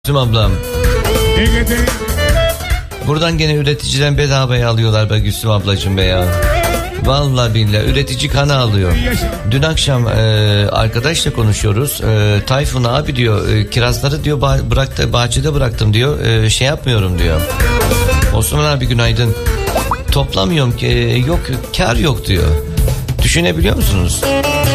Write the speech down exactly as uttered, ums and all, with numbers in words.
Gülsüm ablam. Buradan gene üreticiden bedavaya alıyorlar be Gülsüm ablacığım be ya. Vallahi billahi üretici kanı alıyor. Dün akşam e, arkadaşla konuşuyoruz. E, Tayfun abi diyor e, kirazları diyor bah- bıraktı, bahçede bıraktım diyor. E, şey yapmıyorum diyor. Osman abi günaydın. Toplamıyorum ki e, yok kar yok diyor. Düşünebiliyor musunuz?